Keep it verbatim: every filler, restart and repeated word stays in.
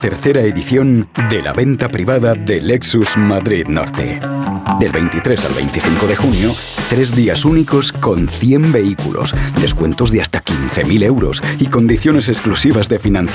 Tercera edición de la venta privada de Lexus Madrid Norte. Del veintitrés al veinticinco de junio, tres días únicos con cien vehículos, descuentos de hasta quince mil euros y condiciones exclusivas de financiación.